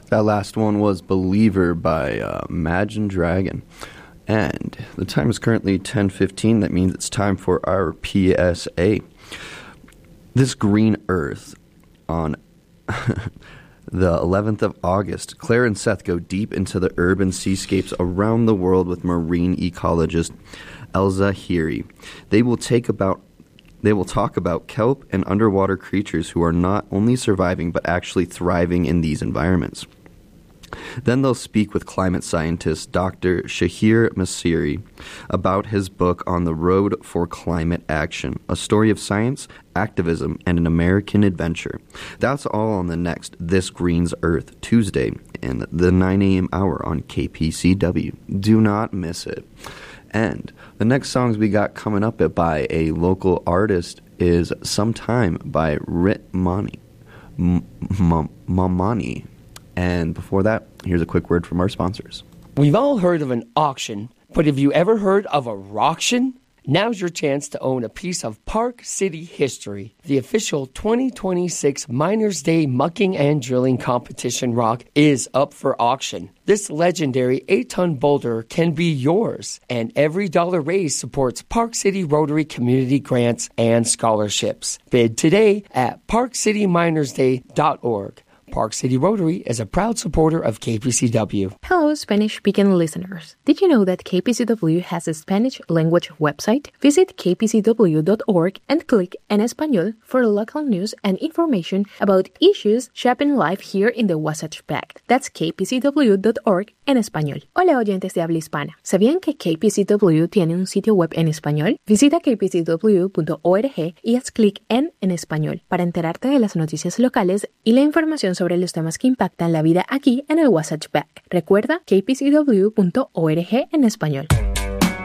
That last one was Believer by Imagine Dragon. And the time is currently 10:15. That means it's time for our PSA. This green earth on the 11th of August, Claire and Seth go deep into the urban seascapes around the world with marine ecologist Elza Hiri. They will talk about kelp and underwater creatures who are not only surviving but actually thriving in these environments. Then they'll speak with climate scientist Dr. Shahir Masiri about his book On the Road for Climate Action, a story of science, activism, and an American adventure. That's all on the next This Green's Earth, Tuesday, in the 9 a.m. hour on KPCW. Do not miss it. And the next songs we got coming up by a local artist is Sometime by Ritmani Mamani. And before that, here's a quick word from our sponsors. We've all heard of an auction, but have you ever heard of a rocktion? Now's your chance to own a piece of Park City history. The official 2026 Miners Day Mucking and Drilling Competition rock is up for auction. This legendary 8-ton boulder can be yours, and every dollar raised supports Park City Rotary community grants and scholarships. Bid today at parkcityminersday.org. Park City Rotary is a proud supporter of KPCW. Hello, Spanish-speaking listeners. Did you know that KPCW has a Spanish language website? Visit kpcw.org and click En Español for local news and information about issues shaping life here in the Wasatch Back. That's kpcw.org en español. Hola, oyentes de habla hispana. ¿Sabían que KPCW tiene un sitio web en español? Visita kpcw.org y haz clic en español para enterarte de las noticias locales y la información sobre los temas que impactan la vida aquí en el Wasatch Back. Recuerda kpcw.org en español.